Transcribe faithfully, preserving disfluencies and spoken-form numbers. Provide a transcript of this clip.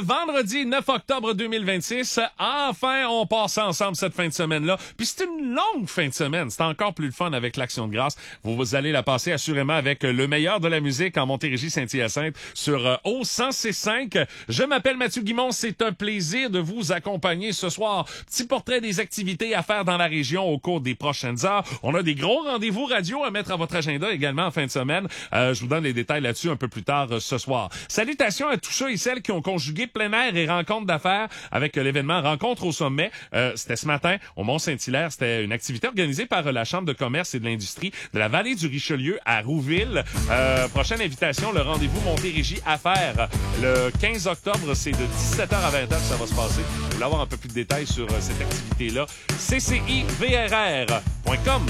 vendredi neuf octobre deux mille vingt-six. Enfin, on passe ensemble cette fin de semaine-là. Puis c'est une longue fin de semaine. C'est encore plus le fun avec l'Action de grâce. Vous, vous allez la passer assurément avec le meilleur de la musique en Montérégie-Saint-Hyacinthe sur euh, O cent six cinq. Je m'appelle Mathieu Guimond. C'est un plaisir de vous accompagner ce soir. Petit portrait des activités à faire dans la région au cours des prochaines heures. On a des gros rendez-vous radio à mettre à votre agenda également en fin de semaine. Euh, je vous donne les détails là-dessus un peu plus tard euh, ce soir. Salutations à tous ceux et celles qui ont conjugué plein air et rencontre d'affaires avec euh, l'événement Rencontre au sommet. Euh, c'était ce matin au Mont-Saint-Hilaire. C'était une activité organisée par euh, la Chambre de commerce et de l'industrie de la vallée du Richelieu à Rouville. Euh, prochaine invitation, le rendez-vous Montérégie Affaires. Le quinze octobre, c'est de dix-sept heures à vingt heures que ça va se passer. Vous voulez avoir un peu plus de détails sur euh, cette activité-là, c c i v r r point com.